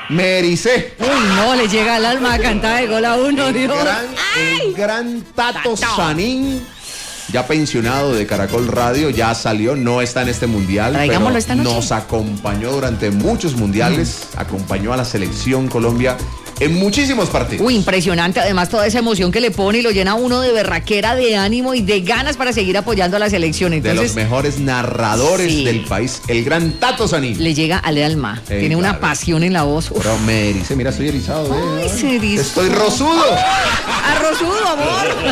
Me ericé. Uy, no, le llega al alma cantar el gol a uno, Dios. El gran Tato Sanín, ya pensionado de Caracol Radio, ya salió, no está en este mundial, Traigámoslo pero esta noche. nos acompañó durante muchos mundiales, acompañó a la selección Colombia en muchísimos partidos. Uy, impresionante, además toda esa emoción que le pone y lo llena uno de berraquera, de ánimo y de ganas para seguir apoyando a la selección. Entonces, de los mejores narradores sí, del país, el gran Tato Sanín. le llega al alma, tiene claro, una pasión en la voz. Uf. Pero me erice, mira, estoy erizado. Ay, se erizó. Estoy rosudo. Arrozudo, amor.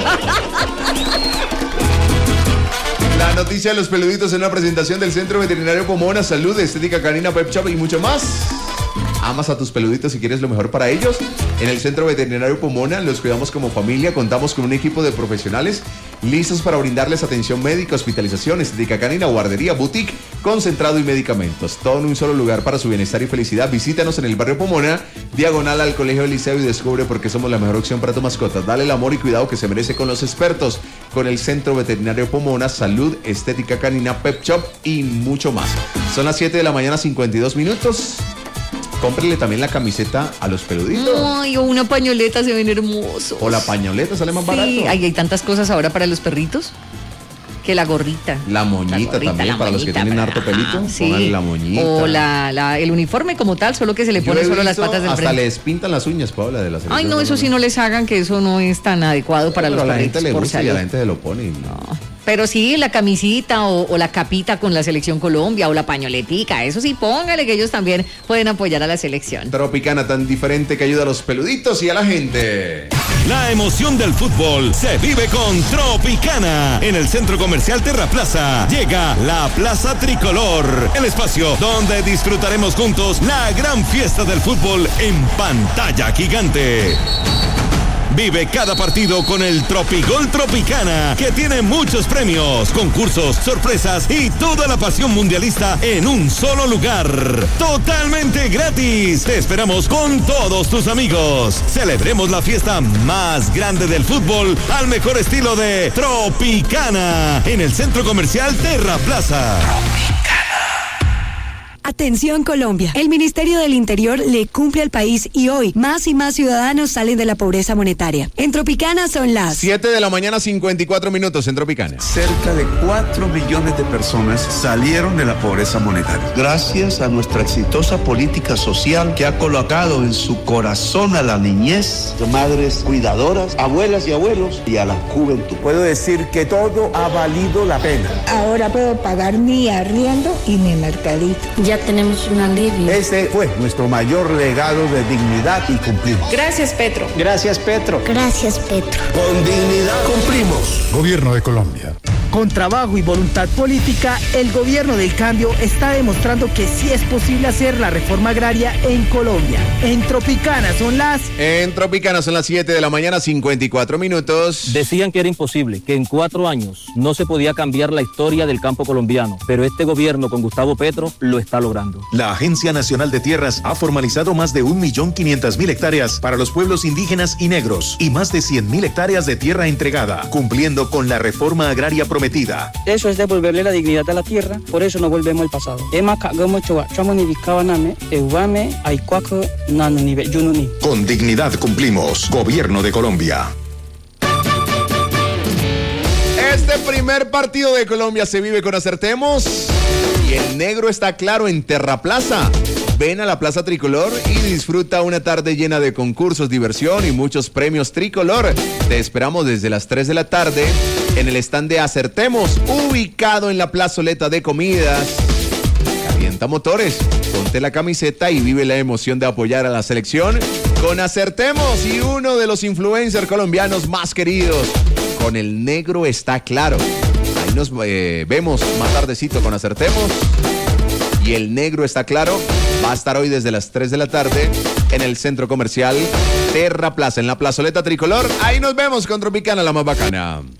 La noticia de los peluditos en una presentación del Centro Veterinario Pomona, Salud, Estética Canina, Pep Shop y mucho más. Amas a tus peluditos y quieres lo mejor para ellos. En el Centro Veterinario Pomona los cuidamos como familia. Contamos con un equipo de profesionales listos para brindarles atención médica, hospitalización, estética canina, guardería, boutique, concentrado y medicamentos. Todo en un solo lugar para su bienestar y felicidad. Visítanos en el barrio Pomona, diagonal al Colegio del Liceo, y descubre por qué somos la mejor opción para tu mascota. Dale el amor y cuidado que se merece con los expertos. Con el Centro Veterinario Pomona, Salud, Estética Canina, Pep Shop y mucho más. Son las 7 de la mañana, 52 minutos. Cómprele también la camiseta a los peluditos. Ay, o una pañoleta, se ven hermosos. O la pañoleta, sale más barato. Sí, hay tantas cosas ahora para los perritos. Que la gorrita. La moñita también, para los que tienen harto pelito. Sí. Pónganle la moñita. O el uniforme como tal, solo que se le pone solo las patas del hasta frente. les pintan las uñas, Paola, de la selección. Ay, no, eso sí no les hagan, que eso no es tan adecuado para los pero a la perritos. gente le por gusta y a salud. la gente se lo pone. No. Pero sí, la camisita o la capita con la selección Colombia o la pañoletica, eso sí, póngale que ellos también pueden apoyar a la selección. Tropicana, tan diferente que ayuda a los peluditos y a la gente. La emoción del fútbol se vive con Tropicana. En el Centro Comercial Terraplaza llega la Plaza Tricolor, el espacio donde disfrutaremos juntos la gran fiesta del fútbol en pantalla gigante. Vive cada partido con el Tropigol Tropicana, que tiene muchos premios, concursos, sorpresas y toda la pasión mundialista en un solo lugar. Totalmente gratis. Te esperamos con todos tus amigos. Celebremos la fiesta más grande del fútbol al mejor estilo de Tropicana en el Centro Comercial Terraplaza. Atención Colombia, el Ministerio del Interior le cumple al país y hoy más y más ciudadanos salen de la pobreza monetaria. En Tropicana son las 7 de la mañana, 54 minutos en Tropicana. Cerca de 4 millones de personas salieron de la pobreza monetaria. Gracias a nuestra exitosa política social que ha colocado en su corazón a la niñez, a madres cuidadoras, abuelas y abuelos y a la juventud. Puedo decir que todo ha valido la pena. Ahora puedo pagar mi arriendo y mi mercadito. Ya tenemos un alivio. Este fue nuestro mayor legado de dignidad y cumplimos. Gracias, Petro. Gracias, Petro. Gracias, Petro. Con dignidad cumplimos. Gobierno de Colombia. Con trabajo y voluntad política, el gobierno del cambio está demostrando que sí es posible hacer la reforma agraria en Colombia. En Tropicana son las 7 de la mañana, 54 minutos. Decían que era imposible, que en 4 años no se podía cambiar la historia del campo colombiano, pero este gobierno con Gustavo Petro lo está logrando. La Agencia Nacional de Tierras ha formalizado más de 1.500.000 hectáreas para los pueblos indígenas y negros y más de 100.000 hectáreas de tierra entregada, cumpliendo con la reforma agraria prometida. Eso es devolverle la dignidad a la tierra, por eso no volvemos al pasado. Con dignidad cumplimos. Gobierno de Colombia. Este primer partido de Colombia se vive con Acertemos y el negro está claro en Terraplaza. Ven a la Plaza Tricolor y disfruta una tarde llena de concursos, diversión y muchos premios Tricolor. Te esperamos desde las 3 de la tarde en el stand de Acertemos, ubicado en la plazoleta de comidas. Calienta motores, ponte la camiseta y vive la emoción de apoyar a la selección con Acertemos y uno de los influencers colombianos más queridos. Con el negro está claro. Ahí nos vemos más tardecito con Acertemos. Y el negro está claro, va a estar hoy desde las 3 de la tarde en el Centro Comercial Terraplaza, en la plazoleta Tricolor. Ahí nos vemos con Tropicana, la más bacana.